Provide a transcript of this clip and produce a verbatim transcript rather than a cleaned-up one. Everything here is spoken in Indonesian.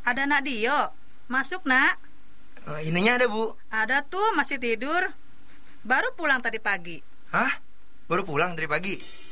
Ada Nak Dio. Masuk, Nak. Uh, ininya ada, Bu. Ada tuh, masih tidur. Baru pulang tadi pagi. Hah? Baru pulang dari pagi?